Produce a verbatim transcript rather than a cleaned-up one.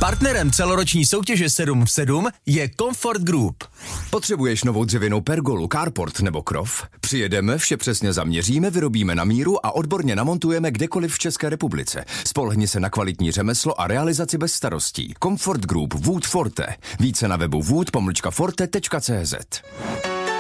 Partnerem celoroční soutěže sedm v sedm je Comfort Group. Potřebuješ novou dřevěnou pergolu, carport nebo krov? Přijedeme, vše přesně zaměříme, vyrobíme na míru a odborně namontujeme kdekoliv v České republice. Spolehni se na kvalitní řemeslo a realizaci bez starostí. Comfort Group Wood Forte. Více na webu wood pomlčka forte tečka cé zet.